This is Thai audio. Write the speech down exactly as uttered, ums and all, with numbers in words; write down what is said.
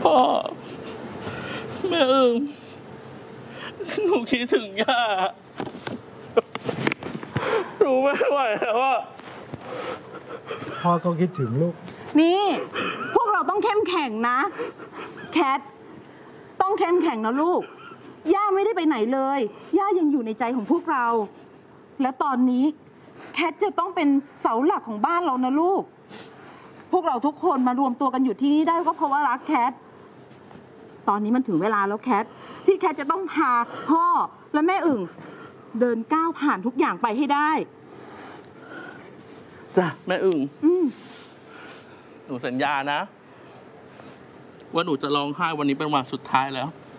พ่อแม่อึ่งหนูคิดถึงย่าหนูไม่ไหวแล้วอะพ่อก็คิดถึงลูกนี่พวกเราต้องเข้มแข็งนะแคทต้องเข้มแข็งนะลูกย่าไม่ได้ไปไหนเลยย่ายังอยู่ในใจของพวกเราและตอนนี้แคทจะต้องเป็นเสาหลักของบ้านเรานะลูกพวกเราทุกคนมารวมตัวกันอยู่ที่นี่ได้ก็เพราะว่ารักแคทตอนนี้มันถึงเวลาแล้วแคทที่แคทจะต้องพาพ่อและแม่อึ่งเดินก้าวผ่านทุกอย่างไปให้ได้จ้ะแม่อึ่งอืมหนูสัญญานะว่าหนูจะร้องไห้วันนี้เป็นวันสุดท้ายแล้ว